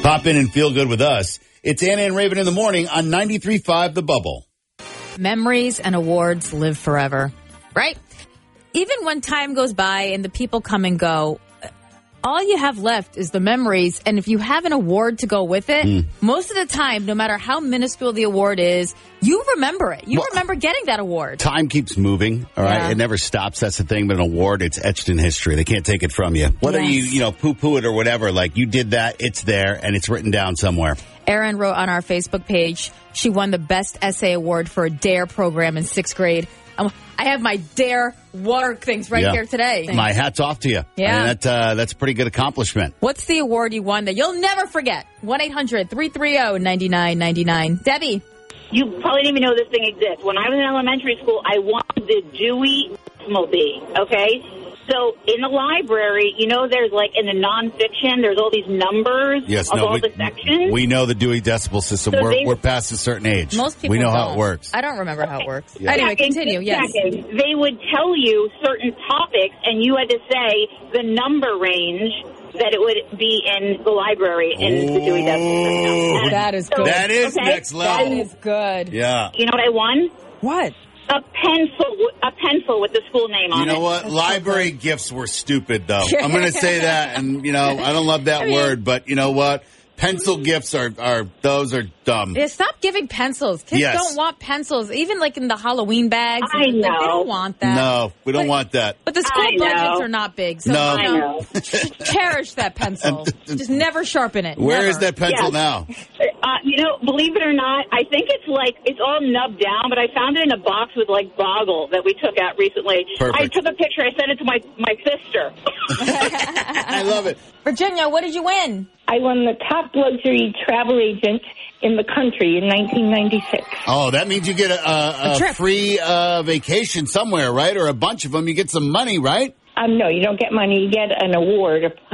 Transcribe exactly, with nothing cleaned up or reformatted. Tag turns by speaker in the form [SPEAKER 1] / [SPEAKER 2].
[SPEAKER 1] Pop in and feel good with us. It's Anna and Raven in the morning on ninety-three point five The Bubble.
[SPEAKER 2] Memories and awards live forever, right? Even when time goes by and the people come and go, all you have left is the memories. And if you have an award to go with it, mm. most of the time, no matter how minuscule the award is, you remember it. You well, remember getting that award.
[SPEAKER 1] Time keeps moving, all right? Yeah. It never stops. That's the thing. But an award, it's etched in history. They can't take it from you. Whether yes. you, you know, poo-poo it or whatever, like you did that, it's there, and it's written down somewhere.
[SPEAKER 2] Erin wrote on our Facebook page, she won the Best Essay Award for a DARE program in sixth grade. Um, I have my DARE water things right
[SPEAKER 1] yeah.
[SPEAKER 2] here today.
[SPEAKER 1] My hat's off to you.
[SPEAKER 2] Yeah.
[SPEAKER 1] I mean, that, uh, that's a pretty good accomplishment.
[SPEAKER 2] What's the award you won that you'll never forget? one eight hundred three three zero nine nine nine nine. Debbie.
[SPEAKER 3] You probably didn't even know this thing exists. When I was in elementary school, I won the Dewey Decimal Bee, okay? So in the library, you know, there's like in the nonfiction, there's all these numbers
[SPEAKER 1] yes,
[SPEAKER 3] of
[SPEAKER 1] no,
[SPEAKER 3] all
[SPEAKER 1] we,
[SPEAKER 3] the sections.
[SPEAKER 1] We know the Dewey Decimal System.
[SPEAKER 3] So
[SPEAKER 1] we're,
[SPEAKER 3] they,
[SPEAKER 1] we're past a certain age.
[SPEAKER 2] Most people
[SPEAKER 1] We know
[SPEAKER 2] don't.
[SPEAKER 1] how it works.
[SPEAKER 2] I don't remember how it works.
[SPEAKER 3] Yeah.
[SPEAKER 2] Anyway,
[SPEAKER 3] Second,
[SPEAKER 2] continue. Yes.
[SPEAKER 3] Second, they would tell you certain topics, and you had to say the number range that it would be in the library in the Dewey Decimal System.
[SPEAKER 2] That is good.
[SPEAKER 1] That is
[SPEAKER 3] okay?
[SPEAKER 1] next level.
[SPEAKER 2] That is good.
[SPEAKER 1] Yeah.
[SPEAKER 3] You know what I won?
[SPEAKER 2] What?
[SPEAKER 3] A pencil, a pencil with the school name on it.
[SPEAKER 1] You know what?
[SPEAKER 2] That's
[SPEAKER 1] Library
[SPEAKER 2] so
[SPEAKER 1] gifts were stupid, though. I'm going to say that, and, you know, I don't love that
[SPEAKER 2] I mean,
[SPEAKER 1] word, but you know what? Pencil gifts are, are those are dumb.
[SPEAKER 2] Yeah, stop giving pencils. Kids
[SPEAKER 1] Yes.
[SPEAKER 2] don't want pencils, even like in the Halloween bags.
[SPEAKER 3] I
[SPEAKER 2] Like,
[SPEAKER 3] know.
[SPEAKER 2] they don't want that.
[SPEAKER 1] No, we don't
[SPEAKER 2] But-
[SPEAKER 1] want that.
[SPEAKER 2] But the school
[SPEAKER 3] I know.
[SPEAKER 2] budgets are not big, so
[SPEAKER 1] No.
[SPEAKER 2] you
[SPEAKER 3] I
[SPEAKER 2] know,
[SPEAKER 3] know.
[SPEAKER 2] cherish that pencil. Just never sharpen it.
[SPEAKER 1] Where
[SPEAKER 2] Never.
[SPEAKER 1] is that pencil
[SPEAKER 3] Yes.
[SPEAKER 1] now?
[SPEAKER 3] Uh, you know, believe it or not, I think it's like, it's all nubbed down, but I found it in a box with like Boggle that we took out recently.
[SPEAKER 1] Perfect.
[SPEAKER 3] I took a picture, I sent it to my, my sister.
[SPEAKER 1] I love it.
[SPEAKER 2] Virginia, what did you win?
[SPEAKER 4] I won the top luxury travel agent in the country in nineteen ninety-six.
[SPEAKER 1] Oh, that means you get a, a,
[SPEAKER 2] A
[SPEAKER 1] a
[SPEAKER 2] trip.
[SPEAKER 1] free uh, vacation somewhere, right? Or a bunch of them. You get some money, right?
[SPEAKER 4] Um, no, you don't get money. You get an award, a